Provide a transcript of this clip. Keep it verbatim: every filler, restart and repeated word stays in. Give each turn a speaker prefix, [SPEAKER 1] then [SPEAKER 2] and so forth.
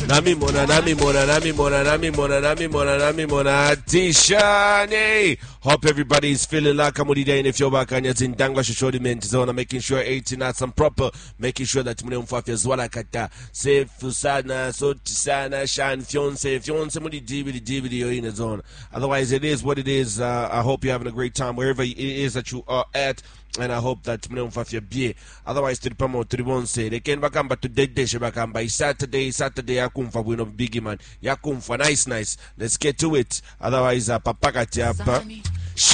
[SPEAKER 1] Nami mona, nami mona, nami mona, nami mona, nami mona, nami mona, Tishani. Hope everybody's feeling like I'm day and if you're back and you're in Dangwa Shishodi Mentizona, making sure eighteen at some proper, making sure that Mune Mfafia Zwala Kata, Safe Fusana, Sotisana, Shan Fionse, Fionse Mudi D V D D V D or in the zone. Otherwise, it is what it is. Uh, I hope you're having a great time wherever it is that you are at. And I hope that Mune Mfafia be. Otherwise, to the Pamo, to the one say, they can back to dead day, Shabakamba. Saturday, Saturday, Yakumfa, we know biggie man. Yakumfa, nice, nice. Let's get to it. Otherwise, uh, Papakati,